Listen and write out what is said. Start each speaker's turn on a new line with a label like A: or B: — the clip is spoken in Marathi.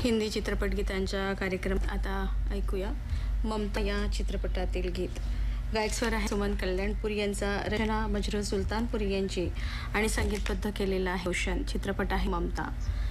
A: हिंदी चित्रपट गीतांच्या कार्यक्रम आता ऐकूया. ममता या चित्रपटातील गीत. गायक स्वर आहे सुमन कल्याणपुरी यांचा, रचना मजरूह सुलतानपुरी यांची आणि संगीतबद्ध केलेला आहे रोशन. चित्रपट आहे ममता.